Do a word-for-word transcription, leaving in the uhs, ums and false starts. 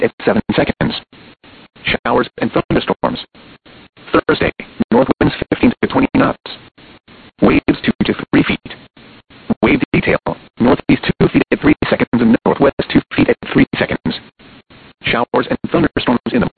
at seven seconds. Showers and thunderstorms. Thursday, north winds fifteen to twenty knots. Waves two to three feet. Wave detail, northeast two feet at three seconds and northwest two feet at three seconds. Showers and thunderstorms in the